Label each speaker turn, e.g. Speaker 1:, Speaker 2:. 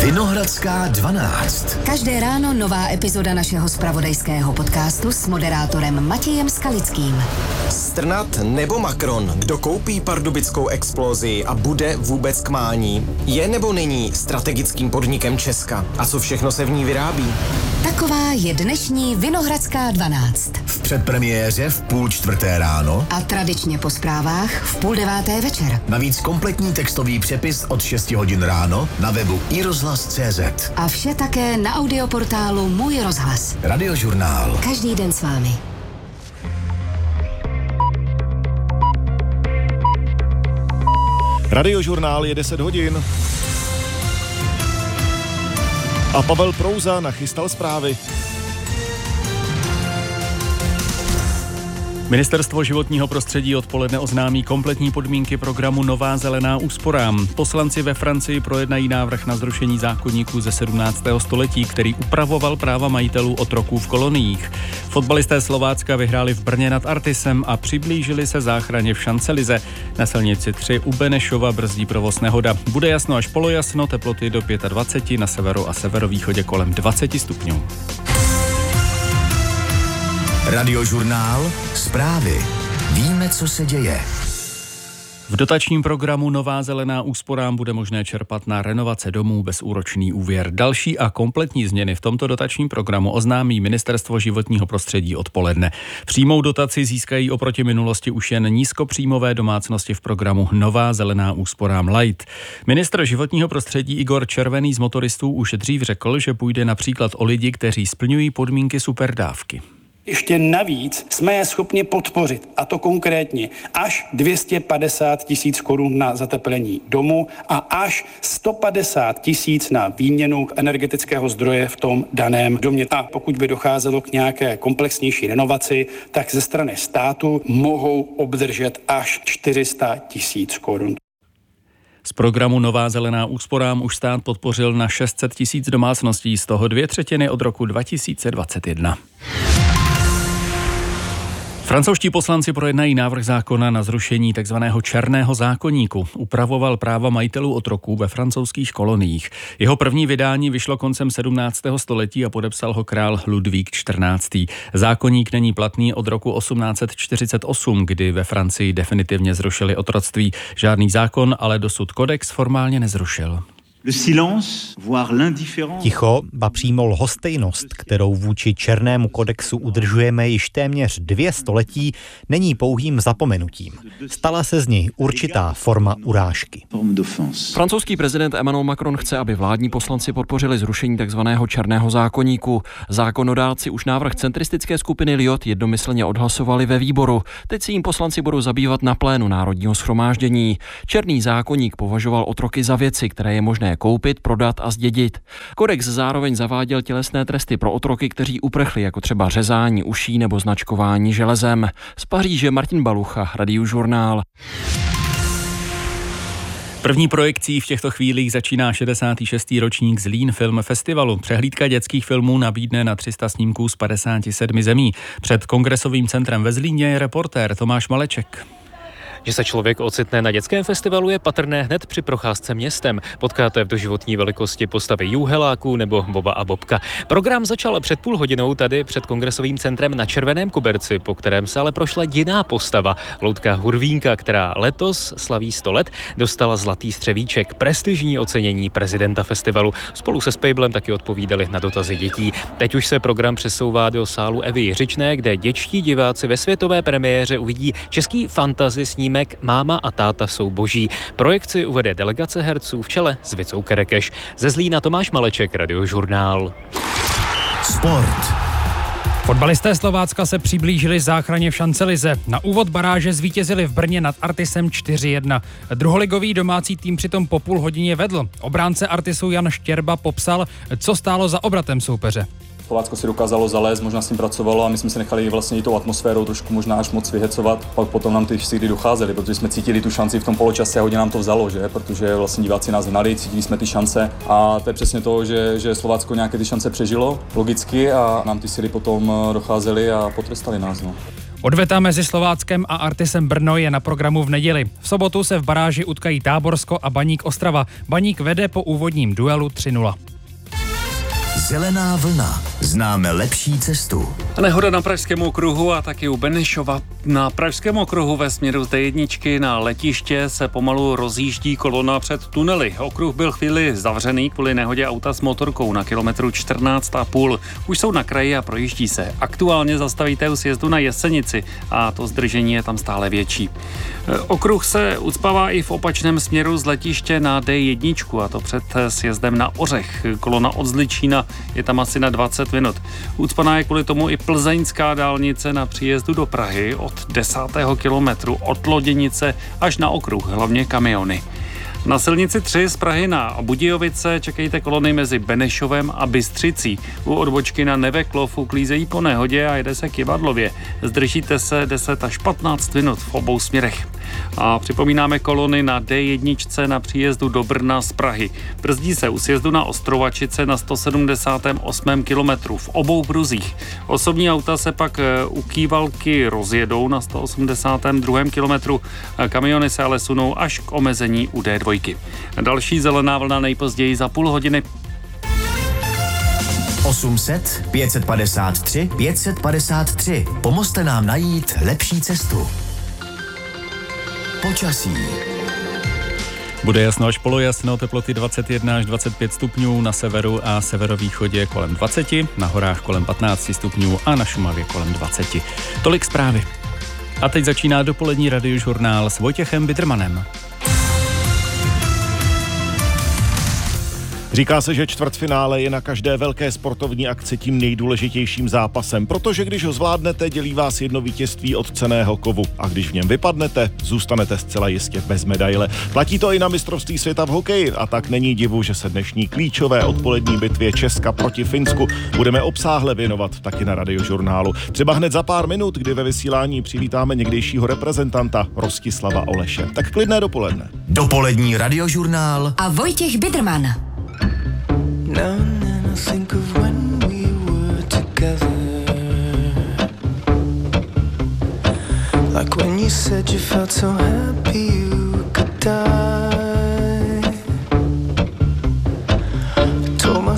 Speaker 1: Vinohradská 12.
Speaker 2: Každé ráno nová epizoda našeho zpravodajského podcastu s moderátorem Matějem Skalickým.
Speaker 3: Strnad nebo Macron? Kdo koupí pardubickou Explosii a bude vůbec k mání? Je nebo není strategickým podnikem Česka? A co všechno se v ní vyrábí?
Speaker 2: Taková je dnešní Vinohradská 12.
Speaker 1: V předpremiéře v 3:30 ráno
Speaker 2: a tradičně po zprávách v 8:30 večer.
Speaker 1: Navíc kompletní textový přepis od 6 hodin ráno na webu iRozhlas.cz.
Speaker 2: A vše také na audioportálu Můj rozhlas.
Speaker 1: Radiožurnál.
Speaker 2: Každý den s vámi.
Speaker 4: Radiožurnál je 10 hodin. A Pavel Prouza nachystal zprávy. Ministerstvo životního prostředí odpoledne oznámí kompletní podmínky programu Nová zelená úsporám. Poslanci ve Francii projednají návrh na zrušení zákoníku ze 17. století, který upravoval práva majitelů otroků v koloniích. Fotbalisté Slovácka vyhráli v Brně nad Artisem a přiblížili se záchraně v Šancelize. Na silnici 3 u Benešova brzdí provoz nehoda. Bude jasno až polojasno, teploty do 25, na severu a severovýchodě kolem 20 stupňů.
Speaker 1: Radiožurnál. Zprávy. Víme, co se děje.
Speaker 4: V dotačním programu Nová zelená úsporám bude možné čerpat na renovace domů bezúročný úvěr. Další a kompletní změny v tomto dotačním programu oznámí Ministerstvo životního prostředí odpoledne. Přímou dotaci získají oproti minulosti už jen nízkopříjmové domácnosti v programu Nová zelená úsporám Light. Ministr životního prostředí Igor Červený z motoristů už dřív řekl, že půjde například o lidi, kteří splňují podmínky superdávky.
Speaker 5: Ještě navíc jsme je schopni podpořit, a to konkrétně až 250 000 korun na zateplení domu a až 150 000 na výměnu energetického zdroje v tom daném domě. A pokud by docházelo k nějaké komplexnější renovaci, tak ze strany státu mohou obdržet až 400 000 korun.
Speaker 4: Z programu Nová zelená úsporám už stát podpořil na 600 000 domácností, z toho 2/3 od roku 2021. Francouzští poslanci projednají návrh zákona na zrušení takzvaného černého zákoníku. Upravoval práva majitelů otroků ve francouzských koloniích. Jeho první vydání vyšlo koncem 17. století a podepsal ho král Ludvík XIV. Zákoník není platný od roku 1848, kdy ve Francii definitivně zrušili otroctví. Žádný zákon ale dosud kodex formálně nezrušil.
Speaker 6: Ticho, ba přímo lhostejnost, kterou vůči černému kodexu udržujeme již téměř 2 století, není pouhým zapomenutím. Stala se z něj určitá forma urážky.
Speaker 7: Francouzský prezident Emmanuel Macron chce, aby vládní poslanci podpořili zrušení takzvaného černého zákoníku. Zákonodárci už návrh centristické skupiny Liot jednomyslně odhlasovali ve výboru. Teď si jim poslanci budou zabývat na plénu Národního shromáždění. Černý zákoník považoval otroky za věci, které je možné koupit, prodat a zdědit. Kodex zároveň zaváděl tělesné tresty pro otroky, kteří uprchli, jako třeba řezání uší nebo značkování železem. Z Paříže Martin Balucha, Radiožurnál.
Speaker 4: První projekcí v těchto chvílích začíná 66. ročník Zlín Film Festivalu. Přehlídka dětských filmů nabídne na 300 snímků z 57 zemí. Před kongresovým centrem ve Zlíně je reportér Tomáš Maleček.
Speaker 8: Že se člověk ocitne na dětském festivalu, je patrné hned při procházce městem. Potkáte v doživotní velikosti postavy Jůheláků nebo Boba a Bobka. Program začal před půl hodinou tady před kongresovým centrem na Červeném koberci, po kterém se ale prošla jiná postava, Loutka Hurvínka, která letos slaví 100 let, dostala zlatý střevíček, prestižní ocenění prezidenta festivalu. Spolu se Spejblem taky odpovídali na dotazy dětí. Teď už se program přesouvá do sálu Evy Jiřičné, kde dětští diváci ve světové premiéře uvidí český fantasy snímek Máma a táta jsou boží. Projekci uvede delegace herců v čele s Vicou Kerekeš. Ze Zlína Tomáš Maleček, Radiožurnál.
Speaker 1: Sport.
Speaker 9: Fotbalisté Slovácka se přiblížili záchraně v Šancelize. Na úvod baráže zvítězili v Brně nad Artisem 4-1. Druholigový domácí tým přitom po půl hodině vedl. Obránce Artisu Jan Štěrba popsal, co stálo za obratem soupeře.
Speaker 10: Slovácko si dokázalo zalézt, možná s tím pracovalo a my jsme se nechali vlastně i tou atmosférou trošku možná až moc vyhecovat. Pak potom nám ty síly docházely, protože jsme cítili tu šanci v tom poločase a hodně nám to vzalo, že? Protože vlastně diváci nás hnali, cítili jsme ty šance a to je přesně to, že Slovácko nějaké ty šance přežilo logicky a nám ty síly potom docházely a potrestali nás. No.
Speaker 9: Odveta mezi Slováckem a Artisem Brno je na programu v neděli. V sobotu se v baráži utkají Táborsko a Baník Ostrava. Baník vede po úvodním duelu 3-0.
Speaker 1: Zelená vlna. Známe lepší cestu.
Speaker 11: Nehoda na Pražském okruhu a taky u Benešova. Na Pražském okruhu ve směru z D1 na letiště se pomalu rozjíždí kolona před tunely. Okruh byl chvíli zavřený kvůli nehodě auta s motorkou na kilometru 14,5. Už jsou na kraji a projíždí se. Aktuálně zastavíte u sjezdu na Jesenici a to zdržení je tam stále větší. Okruh se ucpává i v opačném směru z letiště na D1 a to před sjezdem na Ořech. Kolona od Zličína je tam asi na 20 minut. Ucpaná je kvůli tomu i plzeňská dálnice na příjezdu do Prahy od 10. kilometru od Loděnice až na okruh, hlavně kamiony. Na silnici 3 z Prahy na Budějovice čekejte kolony mezi Benešovem a Bystřicí. U odbočky na Neveklov uklízejí po nehodě a jede se k Jivadlově. Zdržíte se 10 až 15 minut v obou směrech. A připomínáme kolony na D1 na příjezdu do Brna z Prahy. Brzdí se u sjezdu na Ostrovačice na 178. kilometru v obou pruzích. Osobní auta se pak u Kývalky rozjedou na 182. kilometru. Kamiony se ale sunou až k omezení u D2. Další zelená vlna nejpozději za půl hodiny.
Speaker 1: 800 553 553. Pomozte nám najít lepší cestu. Počasí.
Speaker 4: Bude jasno až polojasno, teploty 21 až 25 stupňů, na severu a severovýchodě kolem 20, na horách kolem 15 stupňů a na Šumavě kolem 20. Tolik zprávy. A teď začíná dopolední radiožurnál s Vojtěchem Bidermanem.
Speaker 12: Říká se, že čtvrtfinále je na každé velké sportovní akci tím nejdůležitějším zápasem, protože když ho zvládnete, dělí vás jedno vítězství od cenného kovu a když v něm vypadnete, zůstanete zcela jistě bez medaile. Platí to i na mistrovství světa v hokeji a tak není divu, že se dnešní klíčové odpolední bitvě Česka proti Finsku budeme obsáhle věnovat taky na radiožurnálu. Třeba hned za pár minut, kdy ve vysílání přivítáme někdejšího reprezentanta Rostislava Oleše. Tak klidné dopoledne.
Speaker 1: Dopolední radiožurnál
Speaker 2: a Vojtěch Biderman.
Speaker 13: Now and then I think of when we were together, like when you said you felt so happy you could die.